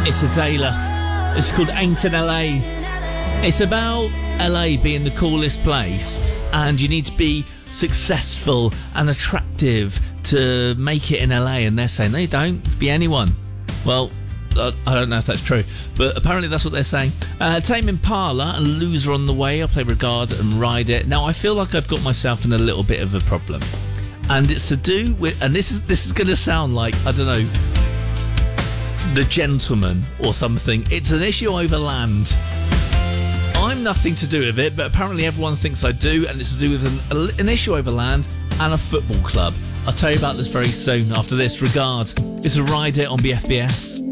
It's Adela. It's called Ain't in LA. It's about LA being the coolest place, and you need to be successful and attractive to make it in LA, and they're saying they don't, be anyone. Well, I don't know if that's true, but apparently that's what they're saying. Tame Impala and Loser on the way. I'll play Regard and Ride It. Now I feel like I've got myself in a little bit of a problem, and it's to do with, and this is going to sound like, I don't know, The Gentleman or something. It's an issue over land. I'm nothing to do with it, but apparently everyone thinks I do, and it's to do with an issue over land and a football club. I'll tell you about this very soon after this. Regard. It's a Ride It on BFBS.